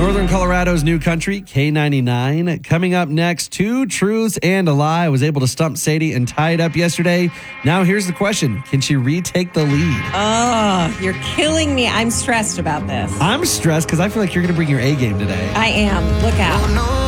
Northern Colorado's new country, K99. Coming up next, 2 truths and a lie. I was able to stump Sadie and tie it up yesterday. Now here's the question. Can she retake the lead? Oh, you're killing me. I'm stressed about this. I'm stressed because I feel like you're going to bring your A game today. I am. Look out.